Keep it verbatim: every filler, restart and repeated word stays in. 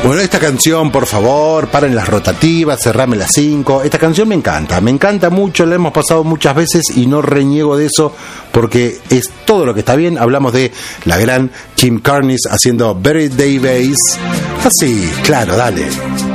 Bueno, esta canción, por favor, paren las rotativas, cerrame las cinco. Esta canción me encanta, me encanta mucho, la hemos pasado muchas veces y no reniego de eso porque es todo lo que está bien. Hablamos de la gran Kim Carnes haciendo Very Day Bass. Así, claro, dale.